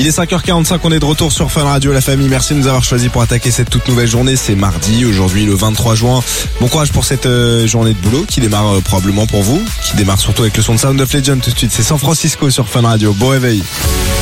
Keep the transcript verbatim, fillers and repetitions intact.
Il est cinq heures quarante-cinq, on est de retour sur Fun Radio, la famille. Merci de nous avoir choisi pour attaquer cette toute nouvelle journée. C'est mardi, aujourd'hui le vingt-trois juin. Bon courage pour cette euh, journée de boulot qui démarre euh, probablement pour vous, qui démarre surtout avec le son de Sound of Legend tout de suite. C'est San Francisco sur Fun Radio. Bon réveil.